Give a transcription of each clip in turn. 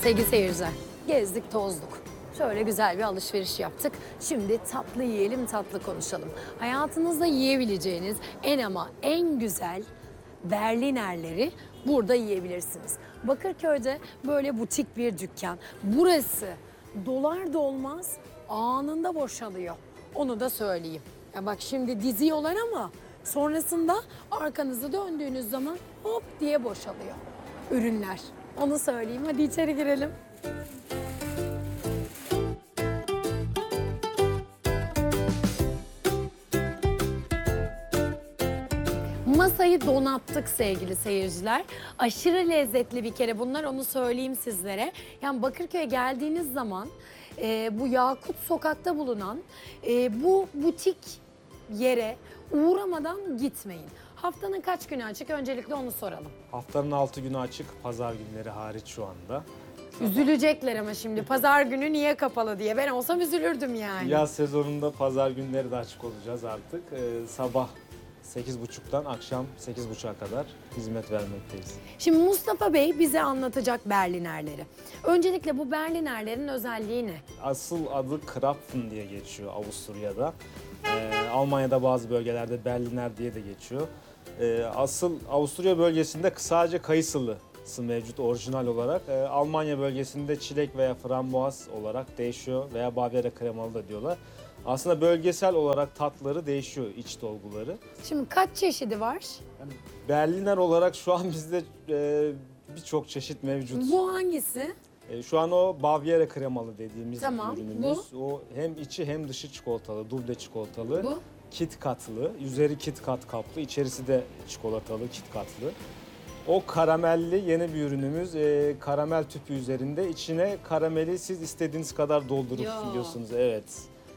Sevgili seyirciler, gezdik tozduk. Şöyle güzel bir alışveriş yaptık. Şimdi tatlı yiyelim, tatlı konuşalım. Hayatınızda yiyebileceğiniz en ama en güzel Berlinerleri burada yiyebilirsiniz. Bakırköy'de böyle butik bir dükkan. Burası dolar dolmaz anında boşalıyor. Onu da söyleyeyim. Ya bak şimdi diziyorlar ama sonrasında arkanızı döndüğünüz zaman hop diye boşalıyor ürünler. Onu söyleyeyim. Hadi içeri girelim. Masayı donattık sevgili seyirciler. Aşırı lezzetli bir kere bunlar, onu söyleyeyim sizlere. Yani Bakırköy'e geldiğiniz zaman bu Yakut Sokak'ta bulunan bu butik yere uğramadan gitmeyin. Haftanın kaç günü açık? Öncelikle onu soralım. Haftanın 6 günü açık, pazar günleri hariç şu anda. Üzülecekler ama şimdi pazar günü niye kapalı diye. Ben olsam üzülürdüm yani. Yaz sezonunda pazar günleri de açık olacağız artık. Sabah 8.30'dan akşam 8.30'a kadar hizmet vermekteyiz. Şimdi Mustafa Bey bize anlatacak Berlinerleri. Öncelikle bu Berlinerlerin özelliği ne? Asıl adı Krapfen diye geçiyor Avusturya'da. Almanya'da bazı bölgelerde Berliner diye de geçiyor. Asıl Avusturya bölgesinde sadece kayısılısı mevcut orijinal olarak. Almanya bölgesinde çilek veya frambuaz olarak değişiyor veya Bavyera kremalı da diyorlar. Aslında bölgesel olarak tatları değişiyor, iç dolguları. Şimdi kaç çeşidi var? Yani Berliner olarak şu an bizde birçok çeşit mevcut. Bu hangisi? Şu an o Bavyera kremalı dediğimiz Tamam, ürünümüz. O hem içi hem dışı çikolatalı, duble çikolatalı. Bu? Kit katlı, üzeri kit kat kaplı, içerisi de çikolatalı, kit katlı. O karamelli yeni bir ürünümüz. Karamel tüpü üzerinde. İçine karameli siz istediğiniz kadar doldurup Ya. yiyorsunuz. Evet.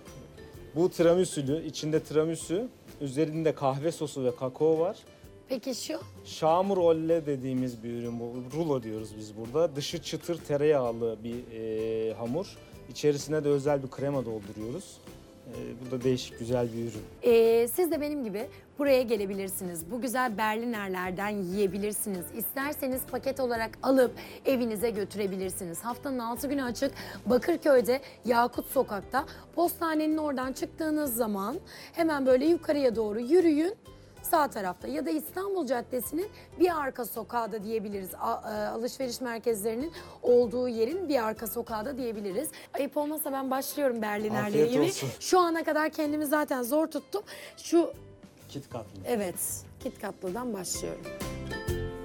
Bu tiramisülü, içinde tiramisu, üzerinde kahve sosu ve kakao var. Peki şu? Şamrolle dediğimiz bir ürün bu. Rulo diyoruz biz burada. Dışı çıtır tereyağlı bir hamur. İçerisine de özel bir krema dolduruyoruz. Bu da değişik güzel bir ürün. Siz de benim gibi buraya gelebilirsiniz. Bu güzel Berlinerlerden yiyebilirsiniz. İsterseniz paket olarak alıp evinize götürebilirsiniz. Haftanın 6 günü açık. Bakırköy'de Yakut Sokak'ta. Postanenin oradan çıktığınız zaman hemen böyle yukarıya doğru yürüyün. Sağ tarafta ya da İstanbul Caddesi'nin bir arka sokağı da diyebiliriz. Alışveriş merkezlerinin olduğu yerin bir arka sokağı da diyebiliriz. Ayıp olmasa ben başlıyorum Berlinerleri Afiyet yemeye. olsun. Şu ana kadar kendimi zaten zor tuttum. Şu Kit katlı. evet, KitKatlı'dan başlıyorum.